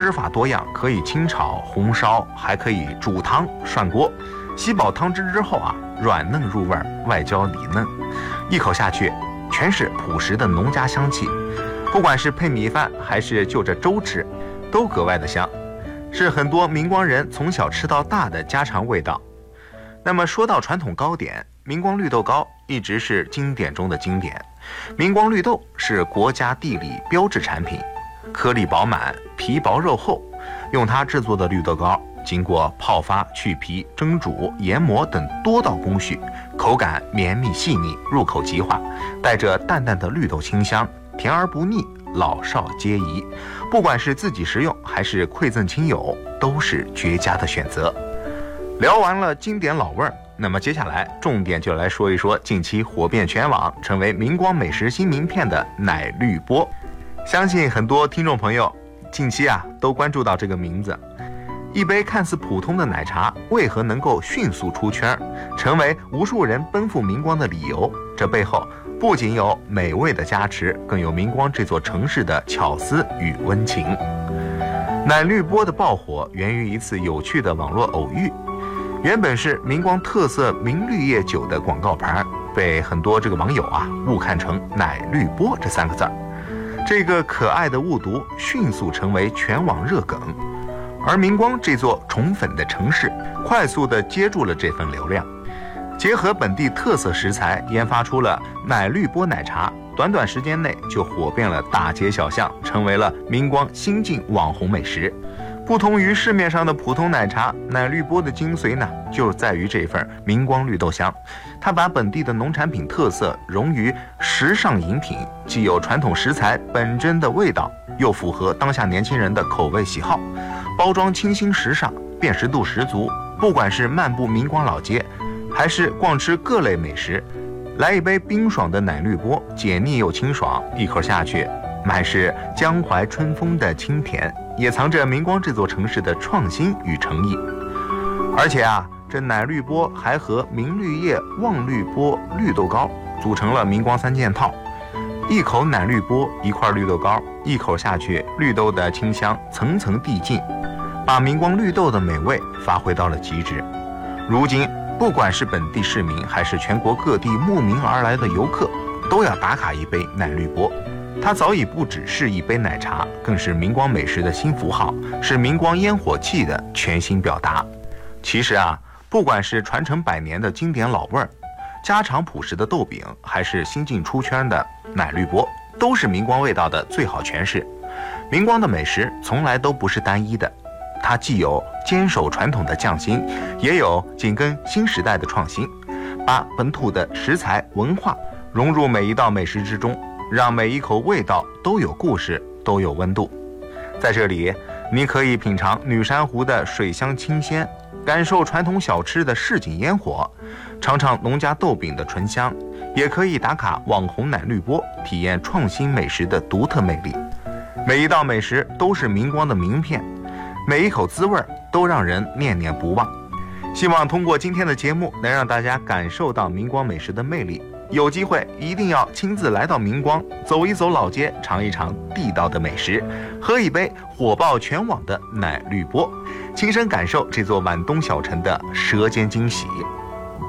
吃法多样，可以清炒、红烧，还可以煮汤涮锅。吸饱汤汁之后啊，软嫩入味，外焦里嫩，一口下去全是朴实的农家香气。不管是配米饭还是就着粥吃，都格外的香，是很多明光人从小吃到大的家常味道。那么说到传统糕点，明光绿豆糕一直是经典中的经典。明光绿豆是国家地理标志产品，颗粒饱满，皮薄肉厚，用它制作的绿豆糕经过泡发、去皮、蒸煮、研磨等多道工序，口感绵密细腻，入口即化，带着淡淡的绿豆清香，甜而不腻，老少皆宜。不管是自己食用还是馈赠亲友，都是绝佳的选择。聊完了经典老味儿，那么接下来重点就来说一说近期火遍全网，成为明光美食新名片的奶绿波。相信很多听众朋友近期都关注到这个名字。一杯看似普通的奶茶，为何能够迅速出圈，成为无数人奔赴明光的理由？这背后不仅有美味的加持，更有明光这座城市的巧思与温情。奶绿波的爆火源于一次有趣的网络偶遇。原本是明光特色明绿叶酒的广告牌，被很多网友误看成奶绿波这3个字儿。这个可爱的误读迅速成为全网热梗，而明光这座宠粉的城市快速地接住了这份流量，结合本地特色食材研发出了奶绿波奶茶，短短时间内就火遍了大街小巷，成为了明光新晋网红美食。不同于市面上的普通奶茶，奶绿波的精髓呢，就在于这份明光绿豆香。它把本地的农产品特色融于时尚饮品，既有传统食材本真的味道，又符合当下年轻人的口味喜好。包装清新时尚，辨识度十足。不管是漫步明光老街，还是逛吃各类美食，来一杯冰爽的奶绿波，解腻又清爽，一口下去满是江淮春风的清甜，也藏着明光这座城市的创新与诚意。而且这奶绿波还和明绿叶望绿波绿豆糕组成了明光3件套。一口奶绿波，一块绿豆糕，一口下去，绿豆的清香层层递进，把明光绿豆的美味发挥到了极致。如今不管是本地市民还是全国各地慕名而来的游客，都要打卡一杯奶绿波。它早已不只是一杯奶茶，更是明光美食的新符号，是明光烟火气的全新表达。其实不管是传承100年的经典老味儿，家常朴实的豆饼，还是新晋出圈的奶绿波，都是明光味道的最好诠释。明光的美食从来都不是单一的，它既有坚守传统的匠心，也有紧跟新时代的创新，把本土的食材文化融入每一道美食之中，让每一口味道都有故事，都有温度。在这里，你可以品尝女山湖的水乡清鲜，感受传统小吃的市井烟火，尝尝农家豆饼的醇香，也可以打卡网红奶绿波，体验创新美食的独特魅力。每一道美食都是明光的名片，每一口滋味都让人念念不忘。希望通过今天的节目，能让大家感受到明光美食的魅力。有机会一定要亲自来到明光，走一走老街，尝一尝地道的美食，喝一杯火爆全网的奶绿波，亲身感受这座皖东小城的舌尖惊喜。